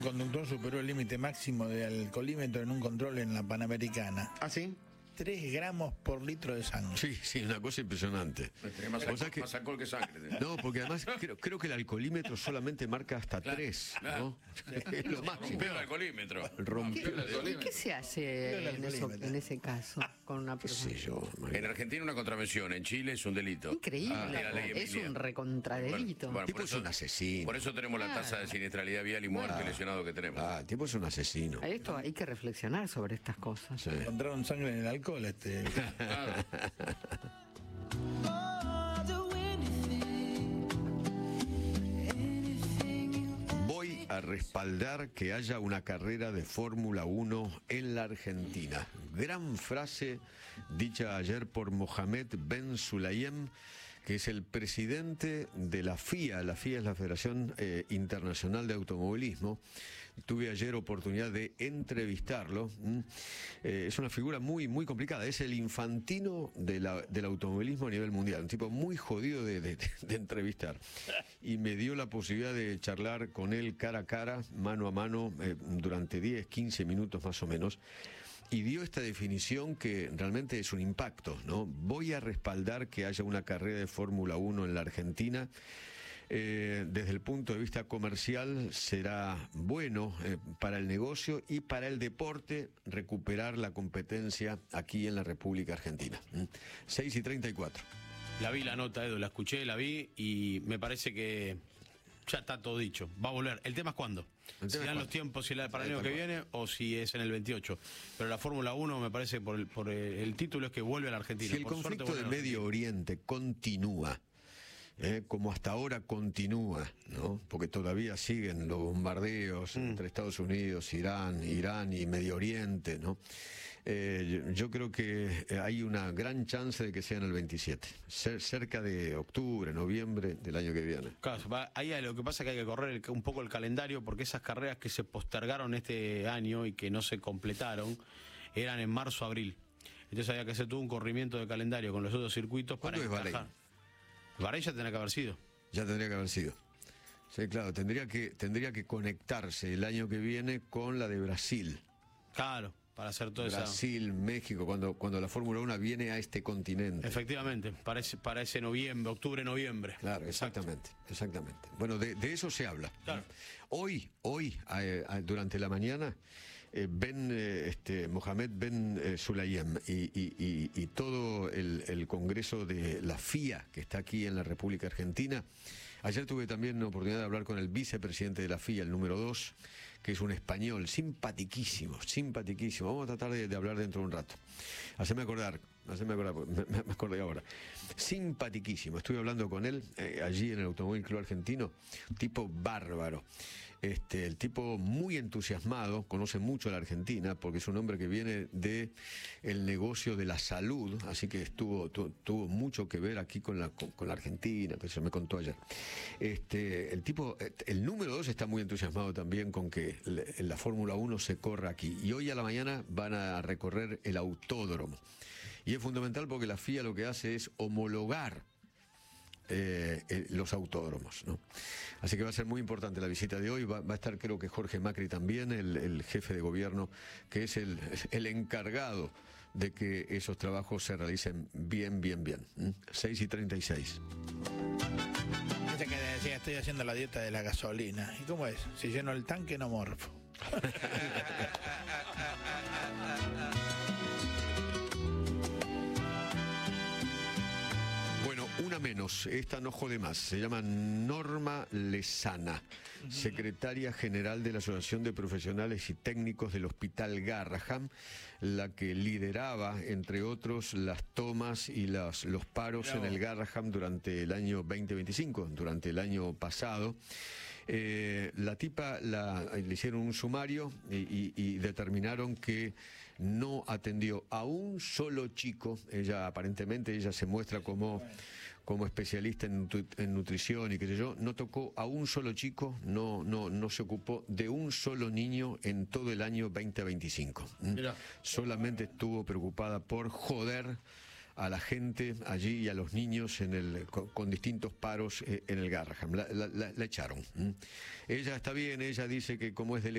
El conductor superó el límite máximo de alcoholímetro en un control en la Panamericana. ¿Ah, sí? 3 gramos por litro de sangre. Sí, sí, una cosa impresionante. Tiene más alcohol que sangre. No, porque además creo que el alcoholímetro solamente marca hasta 3, ¿no? Es lo máximo. Rompió el alcoholímetro. ¿Y qué se hace en ese caso con una persona? En Argentina una contravención, en Chile es un delito. Increíble, es un recontradelito. El tipo es un asesino. Por eso tenemos la tasa de siniestralidad vial y muerte y lesionado que tenemos. El tipo es un asesino. A esto hay que reflexionar sobre estas cosas. Sí. Encontraron sangre en el alcohol. Voy a respaldar que haya una carrera de Fórmula 1 en la Argentina. Gran frase dicha ayer por Mohamed Ben Sulayem, que es el presidente de la FIA. La FIA es la Federación Internacional de Automovilismo. Tuve ayer oportunidad de entrevistarlo. Es una figura muy, muy complicada. Es el Infantino del automovilismo a nivel mundial. Un tipo muy jodido de entrevistar. Y me dio la posibilidad de charlar con él cara a cara, mano a mano, durante 10, 15 minutos más o menos. Y dio esta definición que realmente es un impacto, ¿no? Voy a respaldar que haya una carrera de Fórmula 1 en la Argentina. Desde el punto de vista comercial será bueno para el negocio y para el deporte recuperar la competencia aquí en la República Argentina. 6:34. La vi la nota, Edu, la escuché, la vi y me parece que ya está todo dicho. Va a volver. El tema es cuándo. Si dan los tiempos, si para el año que viene o si es en el 28. Pero la Fórmula 1 me parece por el título es que vuelve a la Argentina. Si el conflicto del Medio Oriente continúa, como hasta ahora continúa, ¿no? Porque todavía siguen los bombardeos entre Estados Unidos, Irán y Medio Oriente, ¿no? Yo creo que hay una gran chance de que sea en el 27, cerca de octubre, noviembre del año que viene. Claro, ahí lo que pasa es que hay que correr un poco el calendario, porque esas carreras que se postergaron este año y que no se completaron eran en marzo, abril. Entonces había que hacer todo un corrimiento de calendario con los otros circuitos para encajar. Bahrein ya tendría que haber sido. Ya tendría que haber sido. Sí, claro, tendría que conectarse el año que viene con la de Brasil. Claro, para hacer todo eso. Brasil, México, cuando la Fórmula 1 viene a este continente. Efectivamente, para ese noviembre, octubre, noviembre. Claro, exactamente. Bueno, de eso se habla. Claro. Hoy, durante la mañana, Mohamed Ben Sulayem y todo el Congreso de la FIA, que está aquí en la República Argentina. Ayer tuve también la oportunidad de hablar con el vicepresidente de la FIA, el número 2, que es un español simpaticísimo. Vamos a tratar de hablar dentro de un rato. Haceme acordar, me acordé ahora. Simpaticísimo. Estuve hablando con él allí en el Automóvil Club Argentino. Tipo bárbaro. El tipo muy entusiasmado, conoce mucho a la Argentina, porque es un hombre que viene de el negocio de la salud, así que tuvo mucho que ver aquí con la Argentina, que se me contó ayer. El número 2 está muy entusiasmado también con que la Fórmula 1 se corra aquí. Y hoy a la mañana van a recorrer el autódromo. Y es fundamental porque la FIA lo que hace es homologar los autódromos, ¿no? Así que va a ser muy importante la visita de hoy. Va a estar, creo que Jorge Macri también, el jefe de gobierno, que es el encargado de que esos trabajos se realicen bien. 6:36. Ese que decía, estoy haciendo la dieta de la gasolina. ¿Y cómo es? Si lleno el tanque no morfo. Una menos, esta no jode más, se llama Norma Lezana, secretaria general de la Asociación de Profesionales y Técnicos del Hospital Garrahan, la que lideraba, entre otros, las tomas y los paros en el Garrahan durante el año 2025, durante el año pasado. La tipa le hicieron un sumario y determinaron que no atendió a un solo chico. Aparentemente ella se muestra como especialista en nutrición y qué sé yo. No tocó a un solo chico, no se ocupó de un solo niño en todo el año 2025. Solamente estuvo preocupada por joder a la gente allí y a los niños con distintos paros en el Garrahan. La echaron. Ella está bien, ella dice que como es